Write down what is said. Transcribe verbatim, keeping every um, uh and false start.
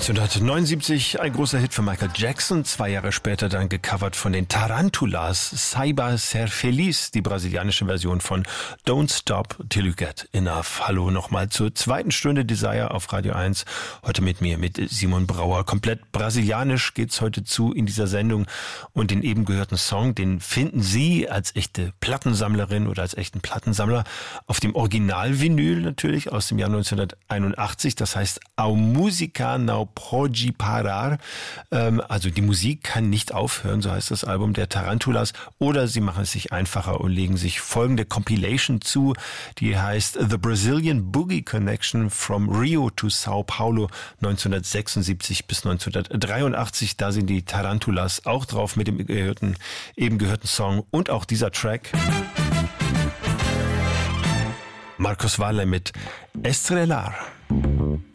neunzehnhundertneunundsiebzig ein großer Hit für Michael Jackson, zwei Jahre später dann gecovert von den Tarantulas, Saiba Ser Feliz, die brasilianische Version von Don't Stop Till You Get Enough. Hallo nochmal zur zweiten Stunde Desire auf Radio eins, heute mit mir, mit Simon Brauer. Komplett brasilianisch geht's heute zu in dieser Sendung und den eben gehörten Song, den finden Sie als echte Plattensammlerin oder als echten Plattensammler auf dem Original-Vinyl natürlich aus dem Jahr neunzehnhunderteinundachtzig, das heißt A Música Não Pode Parar, ähm, also die Musik kann nicht aufhören, so heißt das Album der Tarantulas, oder sie machen es sich einfacher und legen sich folgende Compilation zu, die heißt The Brazilian Boogie Connection from Rio to Sao Paulo neunzehnhundertsechsundsiebzig bis neunzehnhundertdreiundachtzig, da sind die Tarantulas auch drauf mit dem gehörten, eben gehörten Song und auch dieser Track. Marcos Valle mit Estrelar.